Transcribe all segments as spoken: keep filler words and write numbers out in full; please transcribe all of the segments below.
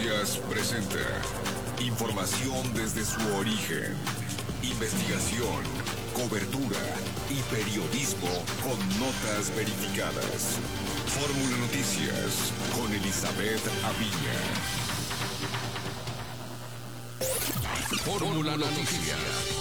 Noticias presenta información desde su origen, investigación, cobertura y periodismo con notas verificadas. Fórmula Noticias con Elizabeth Aviña. Fórmula Noticias.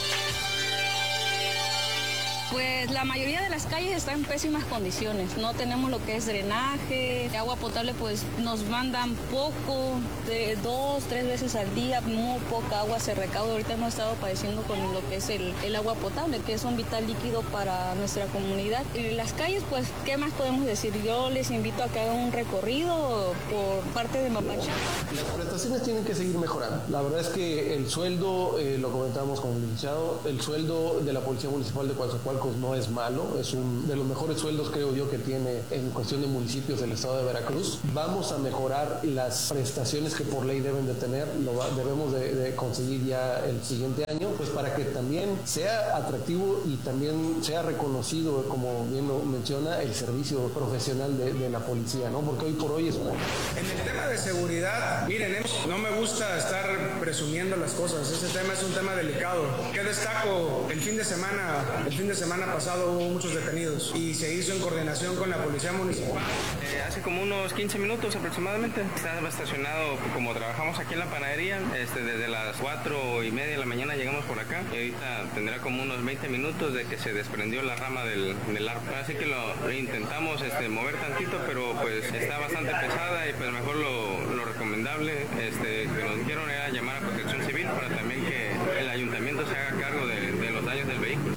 Pues la mayoría de las calles están en pésimas condiciones. No tenemos lo que es drenaje, agua potable pues nos mandan poco, de dos, tres veces al día, muy poca agua se recauda. Ahorita hemos estado padeciendo con lo que es el, el agua potable, que es un vital líquido para nuestra comunidad. En las calles pues, ¿qué más podemos decir? Yo les invito a que hagan un recorrido por parte de Mapachapa. Las prestaciones tienen que seguir mejorando. La verdad es que el sueldo, eh, lo comentábamos con el licenciado, el sueldo de la Policía Municipal de Coatzacoalcos no es malo, es un de los mejores sueldos creo yo que tiene en cuestión de municipios del estado de Veracruz. Vamos a mejorar las prestaciones que por ley deben de tener, lo va, debemos de, de conseguir ya el siguiente año, pues para que también sea atractivo y también sea reconocido, como bien lo menciona, el servicio profesional de, de la policía, ¿no? Porque hoy por hoy es una... En el tema de seguridad, miren, eh, no me gusta estar presumiendo las cosas, ese tema es un tema delicado. ¿Qué destaco? El fin de semana, el fin de semana pasado hubo muchos detenidos y se hizo en coordinación con la Policía Municipal. Eh, hace como unos quince minutos aproximadamente. Estaba estacionado, como trabajamos aquí en la panadería, este, desde las cuatro y media de la mañana llegamos por acá y ahorita tendrá como unos veinte minutos de que se desprendió la rama del, del árbol. Así que lo, lo intentamos este, mover tantito, pero pues está bastante pesada y pues mejor lo, lo recomendable este, que nos dijeron era llamar a Protección Civil para también que el ayuntamiento se haga cargo de, de los daños del vehículo.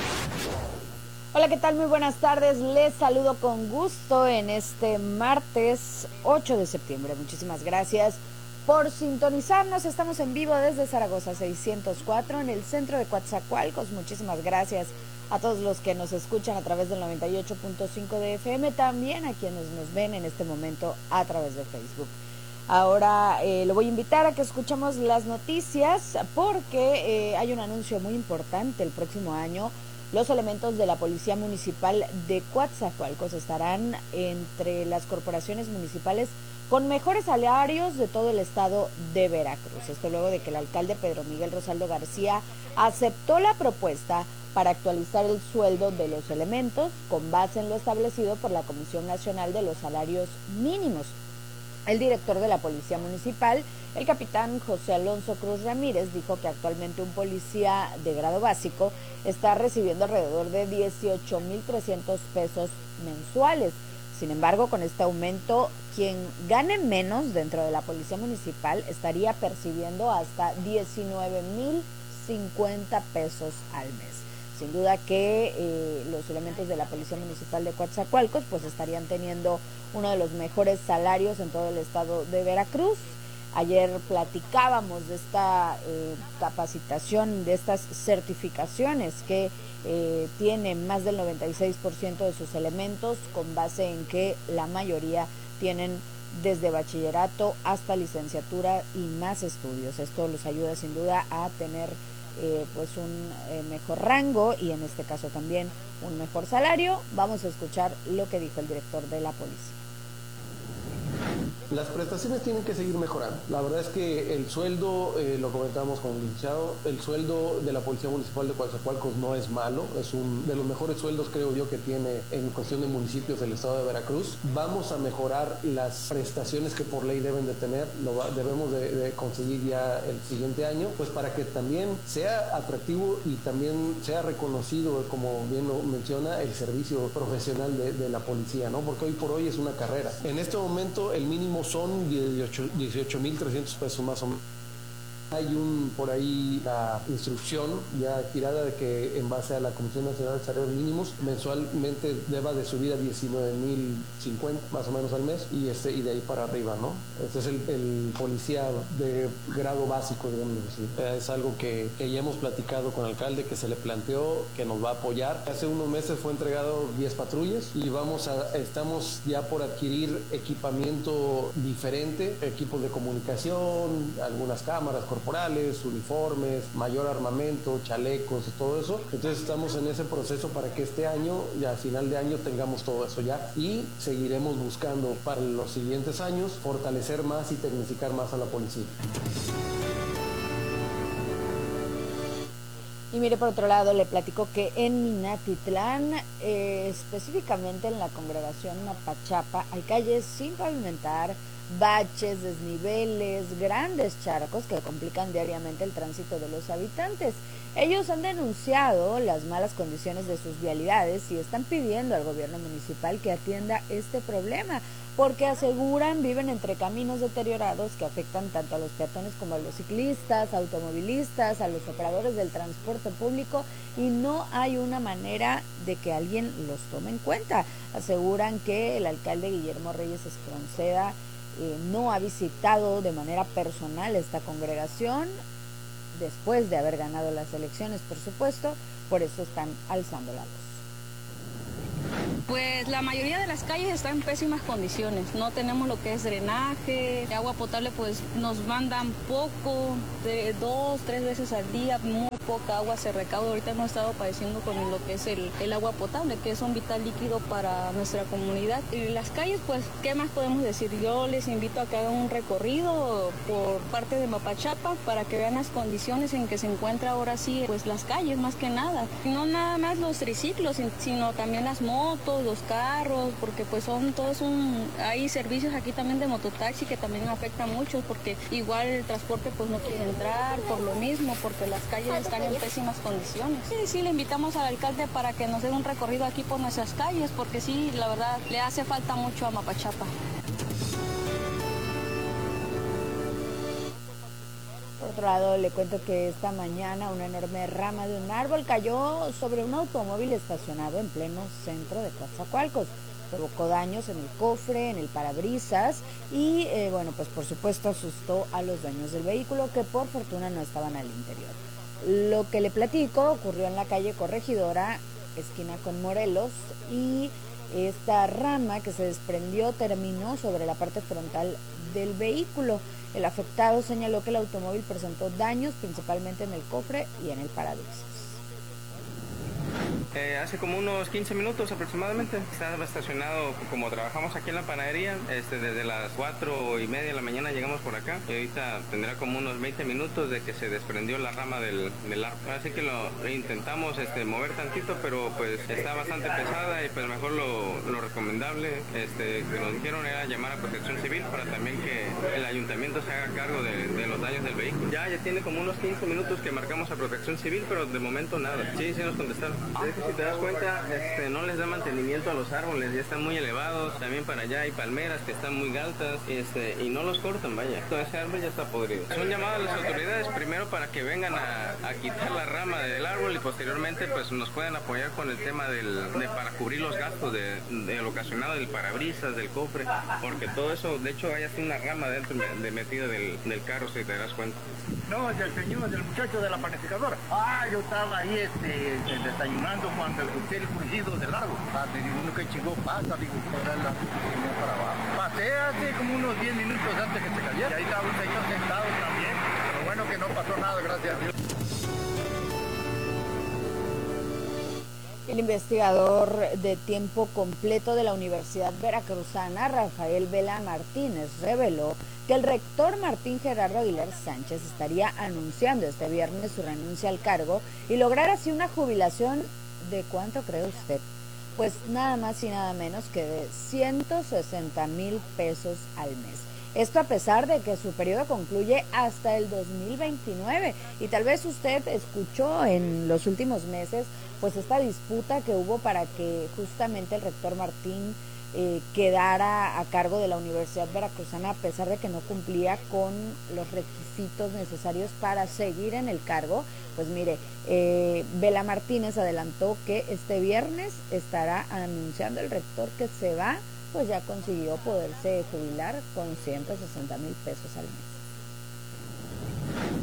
Hola, ¿qué tal? Muy buenas tardes. Les saludo con gusto en este martes ocho de septiembre. Muchísimas gracias por sintonizarnos. Estamos en vivo desde Zaragoza seiscientos cuatro en el centro de Coatzacoalcos. Muchísimas gracias a todos los que nos escuchan a través del noventa y ocho punto cinco de F M, también a quienes nos ven en este momento a través de Facebook. Ahora eh, lo voy a invitar a que escuchemos las noticias porque eh, hay un anuncio muy importante el próximo año. Los elementos de la Policía Municipal de Coatzacoalcos estarán entre las corporaciones municipales con mejores salarios de todo el estado de Veracruz. Esto luego de que el alcalde Pedro Miguel Rosaldo García aceptó la propuesta para actualizar el sueldo de los elementos con base en lo establecido por la Comisión Nacional de los Salarios Mínimos. El director de la Policía Municipal, el capitán José Alonso Cruz Ramírez, dijo que actualmente un policía de grado básico está recibiendo alrededor de dieciocho mil trescientos pesos mensuales. Sin embargo, con este aumento, quien gane menos dentro de la Policía Municipal estaría percibiendo hasta diecinueve mil cincuenta pesos al mes. Sin duda que eh, los elementos de la Policía Municipal de Coatzacoalcos pues estarían teniendo uno de los mejores salarios en todo el estado de Veracruz. Ayer platicábamos de esta eh, capacitación, de estas certificaciones que eh, tienen más del noventa y seis por ciento de sus elementos, con base en que la mayoría tienen desde bachillerato hasta licenciatura y más estudios. Esto los ayuda sin duda a tener Eh, pues un eh, mejor rango y en este caso también un mejor salario. Vamos a escuchar lo que dijo el director de la policía. Las prestaciones tienen que seguir mejorando. La verdad es que el sueldo, eh, lo comentábamos con el licenciado, el sueldo de la Policía Municipal de Coatzacoalcos no es malo, es un de los mejores sueldos creo yo que tiene en cuestión de municipios del estado de Veracruz. Vamos a mejorar las prestaciones que por ley deben de tener, lo va, debemos de, de conseguir ya el siguiente año, pues para que también sea atractivo y también sea reconocido, como bien lo menciona, el servicio profesional de, de la policía, ¿no? Porque hoy por hoy es una carrera. En este momento el mínimo son dieciocho mil trescientos pesos más o menos. Hay un por ahí la instrucción ya girada de que en base a la Comisión Nacional de Salarios Mínimos mensualmente deba de subir a diecinueve mil cincuenta más o menos al mes y este y de ahí para arriba, ¿no? Este es el, el policía de grado básico, digamos así. Es algo que, que ya hemos platicado con el alcalde, que se le planteó, que nos va a apoyar. Hace unos meses fue entregado diez patrullas y vamos a estamos ya por adquirir equipamiento diferente, equipos de comunicación, algunas cámaras, corporales, uniformes, mayor armamento, chalecos, todo eso. Entonces estamos en ese proceso para que este año, ya a final de año, tengamos todo eso ya, y seguiremos buscando para los siguientes años fortalecer más y tecnificar más a la policía. Y mire, por otro lado, le platico que en Minatitlán, eh, específicamente en la congregación Mapachapa, hay calles sin pavimentar, baches, desniveles, grandes charcos que complican diariamente el tránsito de los habitantes. Ellos han denunciado las malas condiciones de sus vialidades y están pidiendo al gobierno municipal que atienda este problema, porque aseguran viven entre caminos deteriorados que afectan tanto a los peatones como a los ciclistas, automovilistas, a los operadores del transporte público, y no hay una manera de que alguien los tome en cuenta. Aseguran que el alcalde Guillermo Reyes Espronceda eh, no ha visitado de manera personal esta congregación después de haber ganado las elecciones, por supuesto, por eso están alzando la voz. Pues la mayoría de las calles están en pésimas condiciones, no tenemos lo que es drenaje, agua potable pues nos mandan poco, de dos, tres veces al día, muy poca agua se recauda. Ahorita hemos estado padeciendo con lo que es el, el agua potable, que es un vital líquido para nuestra comunidad. Y las calles, pues, ¿qué más podemos decir? Yo les invito a que hagan un recorrido por parte de Mapachapa para que vean las condiciones en que se encuentra ahora sí, pues las calles más que nada. No nada más los triciclos, sino también las motos, los carros, porque pues son todos un... Hay servicios aquí también de mototaxi que también afectan mucho, porque igual el transporte pues no quiere entrar por lo mismo, porque las calles están en pésimas condiciones. Sí, sí, le invitamos al alcalde para que nos dé un recorrido aquí por nuestras calles, porque sí, la verdad, le hace falta mucho a Mapachapa. Por otro lado, le cuento que esta mañana una enorme rama de un árbol cayó sobre un automóvil estacionado en pleno centro de Coatzacoalcos. Provocó daños en el cofre, en el parabrisas y, eh, bueno, pues por supuesto asustó a los dueños del vehículo, que por fortuna no estaban al interior. Lo que le platico ocurrió en la calle Corregidora, esquina con Morelos, y esta rama que se desprendió terminó sobre la parte frontal del vehículo. El afectado señaló que el automóvil presentó daños principalmente en el cofre y en el parabrisas. Eh, hace como unos quince minutos aproximadamente. Estaba estacionado, como trabajamos aquí en la panadería, este, desde las cuatro y media de la mañana llegamos por acá y ahorita tendrá como unos veinte minutos de que se desprendió la rama del, del árbol. Así que lo intentamos este, mover tantito, pero pues está bastante pesada y pues mejor lo, lo recomendable este, que nos dijeron era llamar a Protección Civil para también que el ayuntamiento se haga cargo de, de los daños del vehículo. Ya, ya tiene como unos quince minutos que marcamos a Protección Civil, pero de momento nada. Sí, sí nos contestaron. Si te das cuenta, este, no les da mantenimiento a los árboles, ya están muy elevados. También para allá hay palmeras que están muy altas este, y no los cortan, vaya. Todo ese árbol ya está podrido. Son llamadas a las autoridades primero para que vengan a, a quitar la rama del árbol y posteriormente pues nos puedan apoyar con el tema del, de, para cubrir los gastos de, de lo ocasionado del parabrisas, del cofre, porque todo eso, de hecho hay hasta una rama dentro de, de metida del, del carro, si te das cuenta. No, del señor, del muchacho de la panificadora. Ah, yo estaba ahí este, desayunando cuando escuché el crujido del árbol. Ah, te digo, uno que chingó pasa, digo, para la para abajo. Pasé hace como unos diez minutos antes que se cayera. Y ahí estaba un señor sentado también. Pero bueno que no pasó nada, gracias a Dios. El investigador de tiempo completo de la Universidad Veracruzana, Rafael Vela Martínez, reveló que el rector Martín Gerardo Aguilar Sánchez estaría anunciando este viernes su renuncia al cargo y lograr así una jubilación de ¿cuánto cree usted? Pues nada más y nada menos que de ciento sesenta mil pesos al mes. Esto a pesar de que su periodo concluye hasta el dos mil veintinueve y tal vez usted escuchó en los últimos meses pues esta disputa que hubo para que justamente el rector Martín eh, quedara a cargo de la Universidad Veracruzana a pesar de que no cumplía con los requisitos necesarios para seguir en el cargo. Pues mire, eh, Vela Martínez adelantó que este viernes estará anunciando el rector que se va, pues ya consiguió poderse jubilar con ciento sesenta mil pesos al mes.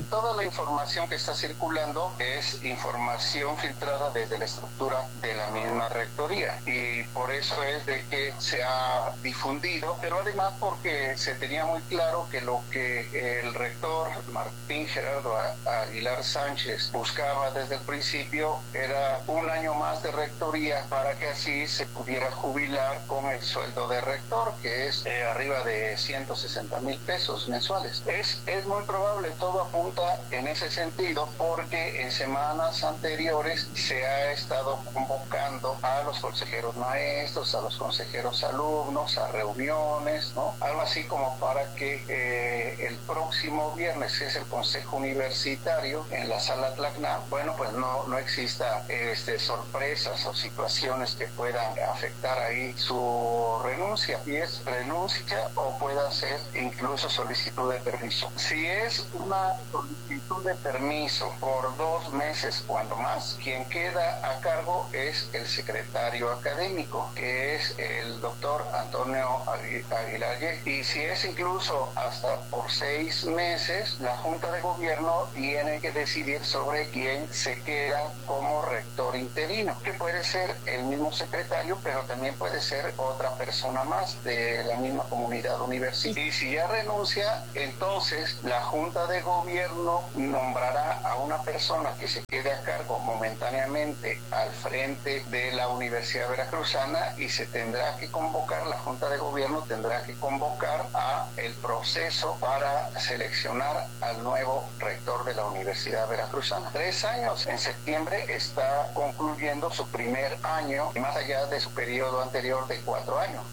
Toda la información que está circulando es información filtrada desde la estructura de la misma rectoría y por eso es de que se ha difundido, pero además porque se tenía muy claro que lo que el rector Martín Gerardo Aguilar Sánchez buscaba desde el principio era un año más de rectoría para que así se pudiera jubilar con el sueldo de rector, que es eh, arriba de ciento sesenta mil pesos mensuales. Es, es muy probable, todo apunta en ese sentido, porque en semanas anteriores se ha estado convocando a los consejeros maestros, a los consejeros alumnos, a reuniones, ¿no? Algo así como para que eh, el próximo viernes, que es el Consejo Universitario, en la sala Tlacna, bueno, pues no, no exista este, sorpresas o situaciones que puedan afectar ahí su renuncia. Y es renuncia o pueda ser incluso solicitud de permiso. Si es una solicitud de permiso por dos meses cuando más, quien queda a cargo es el secretario académico, que es el doctor Antonio Aguilar. Y si es incluso hasta por seis meses, la Junta de Gobierno tiene que decidir sobre quién se queda como rector interino, que puede ser el mismo secretario, pero también puede ser otra persona más de la misma comunidad universitaria. Y si ya renuncia, entonces la Junta de Gobierno nombrará a una persona que se quede a cargo momentáneamente al frente de la Universidad Veracruzana y se tendrá que convocar, la Junta de Gobierno tendrá que convocar a el proceso para seleccionar al nuevo rector de la Universidad Veracruzana. Tres años, en septiembre está concluyendo su primer año, más allá de su periodo anterior de cuatro años.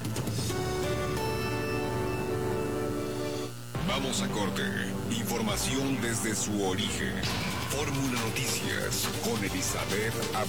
Vamos a corte. Información desde su origen. Fórmula Noticias con Elizabeth Abreu.